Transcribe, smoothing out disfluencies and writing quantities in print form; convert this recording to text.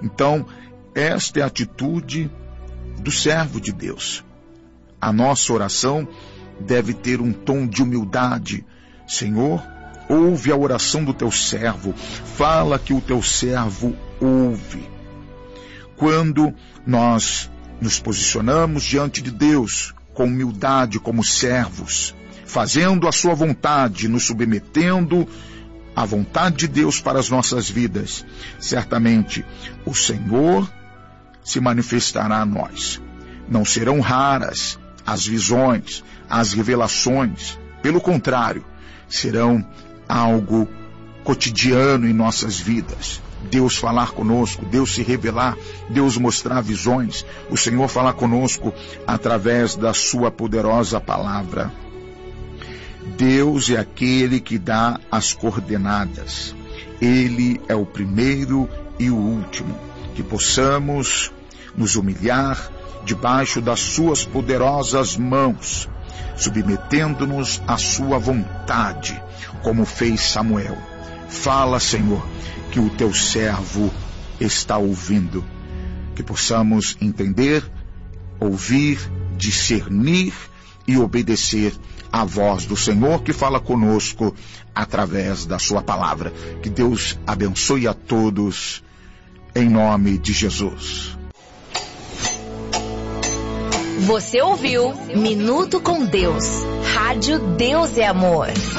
Então, esta é a atitude do servo de Deus. A nossa oração deve ter um tom de humildade. Senhor, ouve a oração do teu servo. Fala que o teu servo ouve. Quando nós nos posicionamos diante de Deus com humildade como servos, fazendo a sua vontade, nos submetendo à vontade de Deus para as nossas vidas, certamente o Senhor se manifestará a nós. Não serão raras as visões, as revelações. Pelo contrário, serão algo cotidiano em nossas vidas. Deus falar conosco, Deus se revelar, Deus mostrar visões, o Senhor falar conosco através da sua poderosa palavra. Deus é aquele que dá as coordenadas. Ele é o primeiro e o último. Que possamos nos humilhar debaixo das suas poderosas mãos, submetendo-nos à sua vontade, como fez Samuel. Fala, Senhor, que o teu servo está ouvindo. Que possamos entender, ouvir, discernir e obedecer à voz do Senhor que fala conosco através da sua palavra. Que Deus abençoe a todos, em nome de Jesus. Você ouviu Minuto com Deus. Rádio Deus é Amor.